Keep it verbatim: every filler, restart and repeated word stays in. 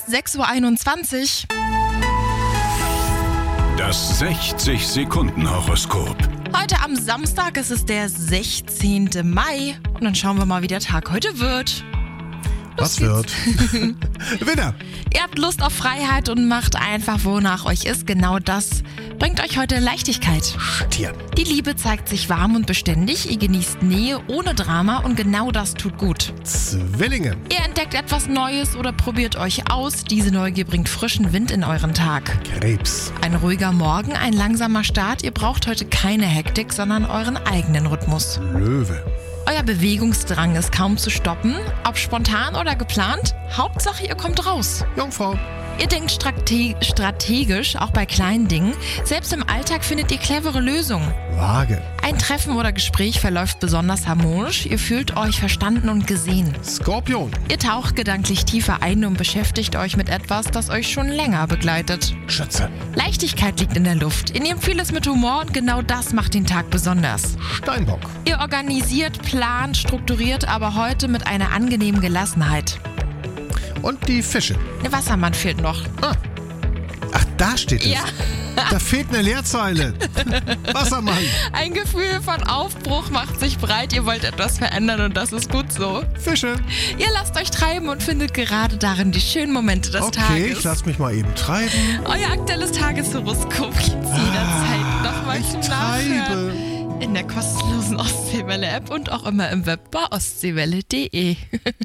ist sechs Uhr einundzwanzig. Das sechzig-Sekunden-Horoskop. Heute am Samstag ist es der sechzehnten Mai. Und dann schauen wir mal, wie der Tag heute wird. Was wird? Widder! Ihr habt Lust auf Freiheit und macht einfach, wonach euch ist. Genau das bringt euch heute Leichtigkeit. Stier. Die Liebe zeigt sich warm und beständig. Ihr genießt Nähe ohne Drama und genau das tut gut. Zwillinge. Ihr entdeckt etwas Neues oder probiert euch aus. Diese Neugier bringt frischen Wind in euren Tag. Krebs. Ein ruhiger Morgen, ein langsamer Start. Ihr braucht heute keine Hektik, sondern euren eigenen Rhythmus. Löwe. Euer Bewegungsdrang ist kaum zu stoppen. Ob spontan oder geplant, Hauptsache ihr kommt raus. Jungfrau. Ihr denkt strate- strategisch, auch bei kleinen Dingen. Selbst im Alltag findet ihr clevere Lösungen. Waage. Ein Treffen oder Gespräch verläuft besonders harmonisch. Ihr fühlt euch verstanden und gesehen. Skorpion. Ihr taucht gedanklich tiefer ein und beschäftigt euch mit etwas, das euch schon länger begleitet. Schütze. Leichtigkeit liegt in der Luft. Ihr nehmt vieles mit Humor und genau das macht den Tag besonders. Steinbock. Ihr organisiert, plant, strukturiert, aber heute mit einer angenehmen Gelassenheit. Und die Fische. Der Wassermann fehlt noch. Ah. Ach, da steht es. Ja. Da fehlt eine Leerzeile. Wassermann. Ein Gefühl von Aufbruch macht sich breit. Ihr wollt etwas verändern und das ist gut so. Fische. Ihr lasst euch treiben und findet gerade darin die schönen Momente des Okay, Tages. ich lass mich mal eben treiben. Euer aktuelles Tageshoroskop gibt's jederzeit Ah, nochmal ich zum treibe. Nachhören. In der kostenlosen Ostseewelle-App und auch immer im Web bei ostseewelle punkt de.